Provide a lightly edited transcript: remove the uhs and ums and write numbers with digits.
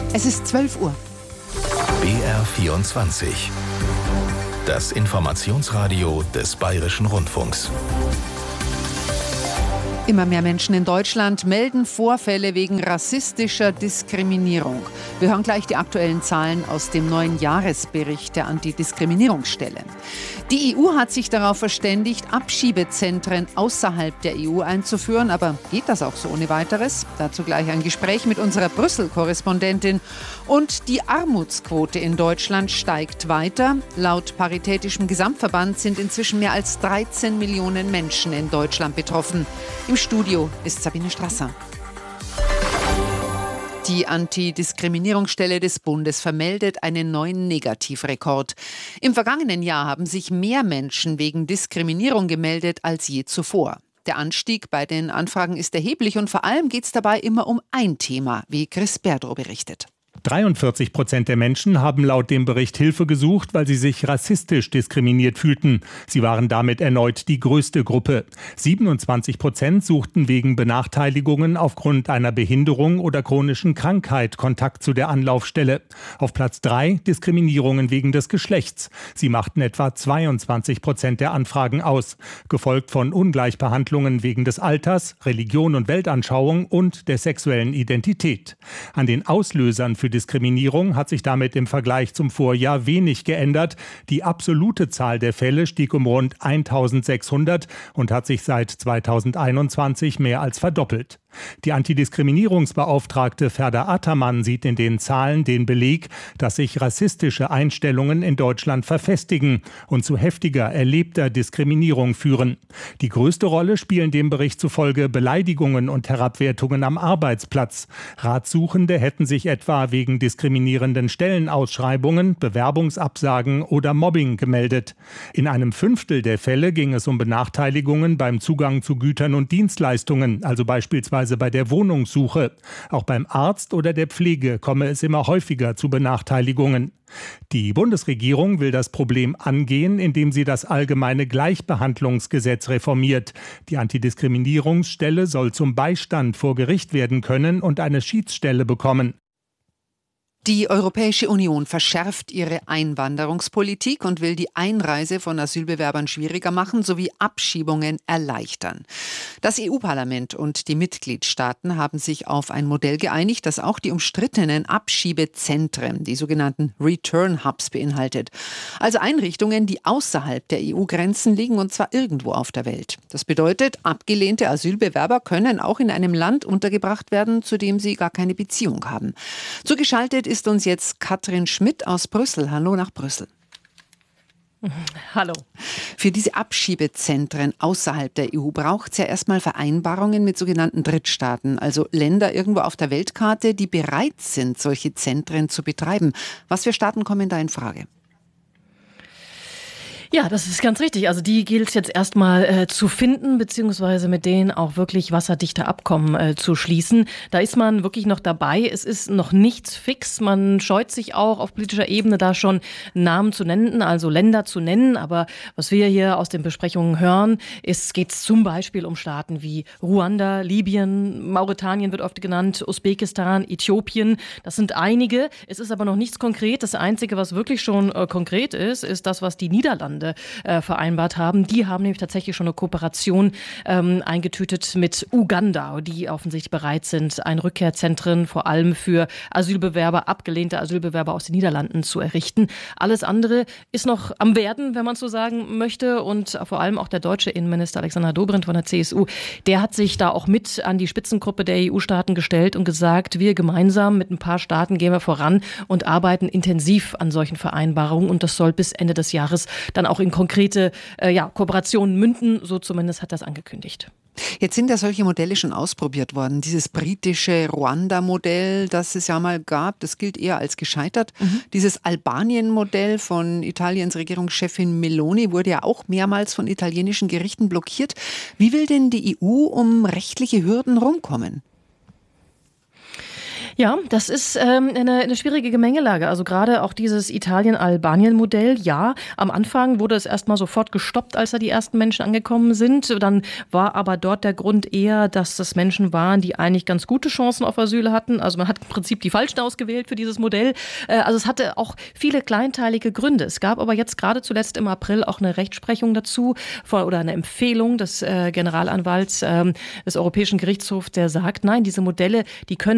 Es ist 12 Uhr. BR24. Das Informationsradio des Bayerischen Rundfunks. Immer mehr Menschen in Deutschland melden Vorfälle wegen rassistischer Diskriminierung. Wir hören gleich die aktuellen Zahlen aus dem neuen Jahresbericht der Antidiskriminierungsstelle. Die EU hat sich darauf verständigt, Abschiebezentren außerhalb der EU einzuführen. Aber geht das auch so ohne weiteres? Dazu gleich ein Gespräch mit unserer Brüssel-Korrespondentin. Und die Armutsquote in Deutschland steigt weiter. Laut Paritätischem Gesamtverband sind inzwischen mehr als 13 Millionen Menschen in Deutschland betroffen. Im Studio ist Sabine Strasser. Die Antidiskriminierungsstelle des Bundes vermeldet einen neuen Negativrekord. Im vergangenen Jahr haben sich mehr Menschen wegen Diskriminierung gemeldet als je zuvor. Der Anstieg bei den Anfragen ist erheblich und vor allem geht es dabei immer um ein Thema, wie Chris Berdrow berichtet. 43% der Menschen haben laut dem Bericht Hilfe gesucht, weil sie sich rassistisch diskriminiert fühlten. Sie waren damit erneut die größte Gruppe. 27% suchten wegen Benachteiligungen aufgrund einer Behinderung oder chronischen Krankheit Kontakt zu der Anlaufstelle. Auf Platz 3 Diskriminierungen wegen des Geschlechts. Sie machten etwa 22% der Anfragen aus, gefolgt von Ungleichbehandlungen wegen des Alters, Religion und Weltanschauung und der sexuellen Identität. An den Auslösern für Diskriminierung hat sich damit im Vergleich zum Vorjahr wenig geändert. Die absolute Zahl der Fälle stieg um rund 1600 und hat sich seit 2021 mehr als verdoppelt. Die Antidiskriminierungsbeauftragte Ferda Ataman sieht in den Zahlen den Beleg, dass sich rassistische Einstellungen in Deutschland verfestigen und zu heftiger erlebter Diskriminierung führen. Die größte Rolle spielen dem Bericht zufolge Beleidigungen und Herabwertungen am Arbeitsplatz. Ratsuchende hätten sich etwa wegen diskriminierenden Stellenausschreibungen, Bewerbungsabsagen oder Mobbing gemeldet. In einem Fünftel der Fälle ging es um Benachteiligungen beim Zugang zu Gütern und Dienstleistungen, also beispielsweise bei der Wohnungssuche. Auch beim Arzt oder der Pflege komme es immer häufiger zu Benachteiligungen. Die Bundesregierung will das Problem angehen, indem sie das allgemeine Gleichbehandlungsgesetz reformiert. Die Antidiskriminierungsstelle soll zum Beistand vor Gericht werden können und eine Schiedsstelle bekommen. Die Europäische Union verschärft ihre Einwanderungspolitik und will die Einreise von Asylbewerbern schwieriger machen sowie Abschiebungen erleichtern. Das EU-Parlament und die Mitgliedstaaten haben sich auf ein Modell geeinigt, das auch die umstrittenen Abschiebezentren, die sogenannten Return Hubs, beinhaltet. Also Einrichtungen, die außerhalb der EU-Grenzen liegen und zwar irgendwo auf der Welt. Das bedeutet, abgelehnte Asylbewerber können auch in einem Land untergebracht werden, zu dem sie gar keine Beziehung haben. Zugeschaltet ist uns jetzt Katrin Schmidt aus Brüssel. Hallo nach Brüssel. Hallo. Für diese Abschiebezentren außerhalb der EU braucht es ja erstmal Vereinbarungen mit sogenannten Drittstaaten, also Länder irgendwo auf der Weltkarte, die bereit sind, solche Zentren zu betreiben. Was für Staaten kommen da in Frage? Ja, das ist ganz richtig. Also die gilt es jetzt erstmal zu finden, beziehungsweise mit denen auch wirklich wasserdichte Abkommen zu schließen. Da ist man wirklich noch dabei. Es ist noch nichts fix. Man scheut sich auch auf politischer Ebene da schon Namen zu nennen, also Länder zu nennen. Aber was wir hier aus den Besprechungen hören, geht es zum Beispiel um Staaten wie Ruanda, Libyen, Mauretanien wird oft genannt, Usbekistan, Äthiopien. Das sind einige. Es ist aber noch nichts konkret. Das Einzige, was wirklich schon konkret ist das, was die Niederlande vereinbart haben. Die haben nämlich tatsächlich schon eine Kooperation eingetütet mit Uganda, die offensichtlich bereit sind, ein Rückkehrzentren vor allem für Asylbewerber, abgelehnte Asylbewerber aus den Niederlanden zu errichten. Alles andere ist noch am Werden, wenn man so sagen möchte. Und vor allem auch der deutsche Innenminister Alexander Dobrindt von der CSU, der hat sich da auch mit an die Spitzengruppe der EU-Staaten gestellt und gesagt, wir gemeinsam mit ein paar Staaten gehen wir voran und arbeiten intensiv an solchen Vereinbarungen. Und das soll bis Ende des Jahres dann auch in konkrete Kooperationen münden, so zumindest hat das angekündigt. Jetzt sind ja solche Modelle schon ausprobiert worden. Dieses britische Ruanda-Modell, das es ja mal gab, das gilt eher als gescheitert. Dieses Albanien-Modell von Italiens Regierungschefin Meloni wurde ja auch mehrmals von italienischen Gerichten blockiert. Wie will denn die EU um rechtliche Hürden rumkommen? Ja, das ist eine schwierige Gemengelage. Also gerade auch dieses Italien-Albanien-Modell. Ja, am Anfang wurde es erstmal sofort gestoppt, als da die ersten Menschen angekommen sind. Dann war aber dort der Grund eher, dass das Menschen waren, die eigentlich ganz gute Chancen auf Asyl hatten. Also man hat im Prinzip die Falschen ausgewählt für dieses Modell. Also es hatte auch viele kleinteilige Gründe. Es gab aber jetzt gerade zuletzt im April auch eine Rechtsprechung dazu oder eine Empfehlung des Generalanwalts des Europäischen Gerichtshofs, der sagt, nein, diese Modelle, die können